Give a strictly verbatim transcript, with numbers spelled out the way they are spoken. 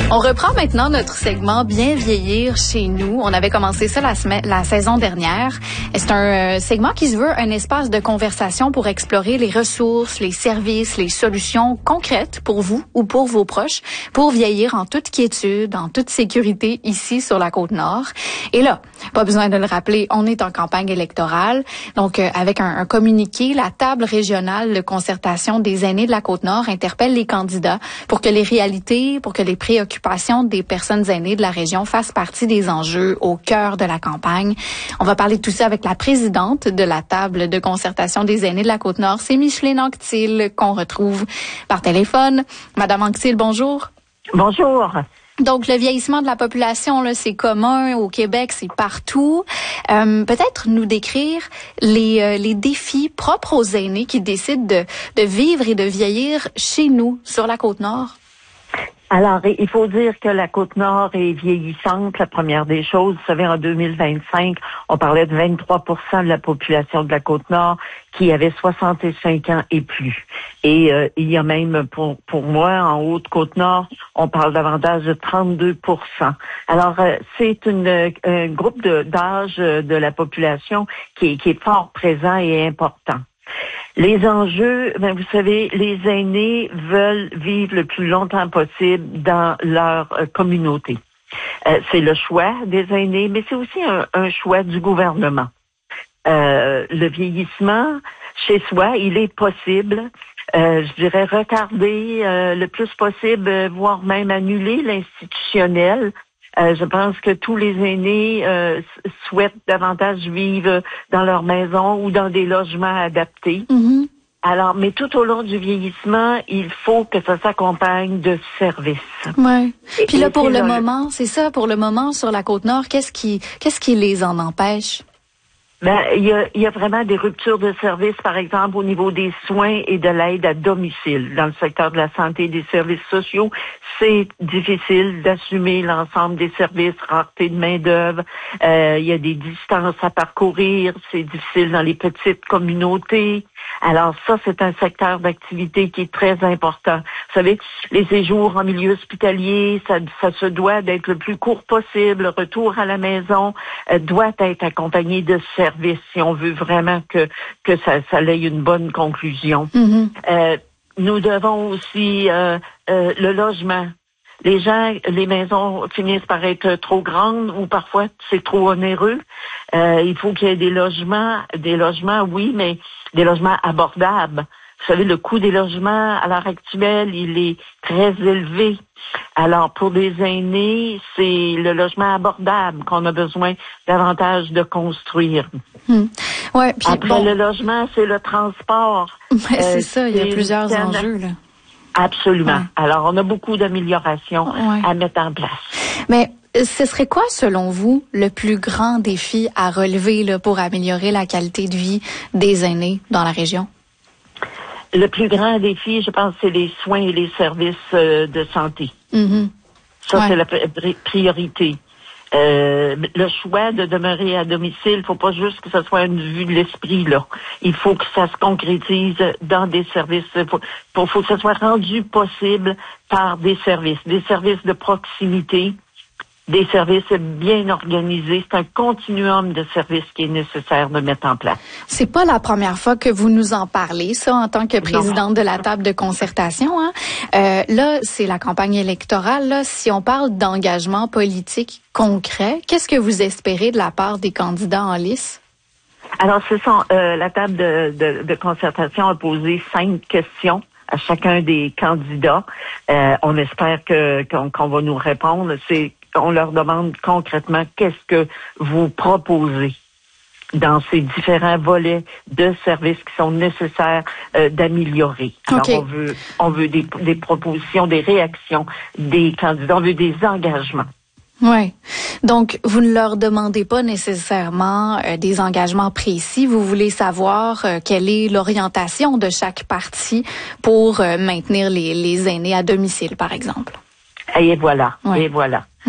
On reprend maintenant notre segment Bien vieillir chez nous. On avait commencé ça la semaine, la saison dernière. C'est un euh, segment qui se veut un espace de conversation pour explorer les ressources, les services, les solutions concrètes pour vous ou pour vos proches pour vieillir en toute quiétude, en toute sécurité ici sur la Côte-Nord. Et là, pas besoin de le rappeler, on est en campagne électorale. Donc, euh, avec un, un communiqué, la table régionale de concertation des aînés de la Côte-Nord interpelle les candidats pour que les réalités, pour que les préoccupations des personnes aînées de la région fassent partie des enjeux au cœur de la campagne. On va parler de tout ça avec la présidente de la table de concertation des aînés de la Côte-Nord, c'est Micheline Anctil, qu'on retrouve par téléphone. Madame Anctil, bonjour. Bonjour. Donc, le vieillissement de la population, là, c'est commun au Québec, c'est partout. Euh, peut-être nous décrire les, euh, les défis propres aux aînés qui décident de, de vivre et de vieillir chez nous, sur la Côte-Nord. Alors, il faut dire que la Côte-Nord est vieillissante, la première des choses. Vous savez, en deux mille vingt-cinq, on parlait de vingt-trois pour cent de la population de la Côte-Nord qui avait soixante-cinq ans et plus. Et euh, il y a même, pour, pour moi, en Haute-Côte-Nord, on parle davantage de trente-deux pour cent. Alors, euh, c'est une, un groupe de, d'âge de la population qui, qui est fort présent et important. Les enjeux, ben vous savez, les aînés veulent vivre le plus longtemps possible dans leur euh, communauté. Euh, c'est le choix des aînés, mais c'est aussi un, un choix du gouvernement. Euh, le vieillissement, chez soi, il est possible. Euh, je dirais retarder euh, le plus possible, voire même annuler l'institutionnel. Euh, je pense que tous les aînés euh, souhaitent davantage vivre dans leur maison ou dans des logements adaptés. Mm-hmm. Alors, mais tout au long du vieillissement, il faut que ça s'accompagne de services. Ouais. Puis là, pour le moment, c'est ça, pour le moment, sur la Côte-Nord, qu'est-ce qui, qu'est-ce qui les en empêche? Ben, il y a, il y a vraiment des ruptures de services, par exemple, au niveau des soins et de l'aide à domicile. Dans le secteur de la santé et des services sociaux, c'est difficile d'assumer l'ensemble des services, rareté de main-d'œuvre. Euh, il y a des distances à parcourir, c'est difficile dans les petites communautés. Alors ça, c'est un secteur d'activité qui est très important. Vous savez, les séjours en milieu hospitalier, ça, ça se doit d'être le plus court possible. Le retour à la maison euh, doit être accompagné de services si on veut vraiment que que ça, ça ait une bonne conclusion. Mm-hmm. Euh, nous devons aussi euh, euh, le logement. Les gens, les maisons finissent par être trop grandes ou parfois c'est trop onéreux. Euh, il faut qu'il y ait des logements, des logements, oui, mais des logements abordables. Vous savez, le coût des logements à l'heure actuelle, il est très élevé. Alors, pour des aînés, c'est le logement abordable qu'on a besoin davantage de construire. Hum. Ouais, puis Après bon. le logement, c'est le transport. Ouais, c'est euh, ça, il y a plusieurs enjeux, là. Absolument. Ouais. Alors, on a beaucoup d'améliorations ouais. à mettre en place. Mais ce serait quoi, selon vous, le plus grand défi à relever là, pour améliorer la qualité de vie des aînés dans la région? Le plus grand défi, je pense, c'est les soins et les services euh, de santé. Mm-hmm. Ça, ouais. c'est la pri- priorité. Euh, le choix de demeurer à domicile, il faut pas juste que ça soit une vue de l'esprit, là. Il faut que ça se concrétise dans des services. Il faut, faut, faut que ça soit rendu possible par des services, des services de proximité, des services bien organisés. C'est un continuum de services qui est nécessaire de mettre en place. C'est pas la première fois que vous nous en parlez, ça, en tant que présidente non. de la table de concertation. Hein? Euh, là, c'est la campagne électorale. Là. Si on parle d'engagement politique concret, qu'est-ce que vous espérez de la part des candidats en lice? Alors, ce sont euh, la table de, de, de concertation a posé cinq questions à chacun des candidats. Euh, on espère que qu'on, qu'on va nous répondre. C'est on leur demande concrètement qu'est-ce que vous proposez dans ces différents volets de services qui sont nécessaires euh, d'améliorer. Alors, okay. on veut on veut des, des propositions, des réactions des candidats, on veut des engagements. Oui. Donc, vous ne leur demandez pas nécessairement euh, des engagements précis. Vous voulez savoir euh, quelle est l'orientation de chaque parti pour euh, maintenir les, les aînés à domicile, par exemple. Et voilà. Ouais. Et voilà.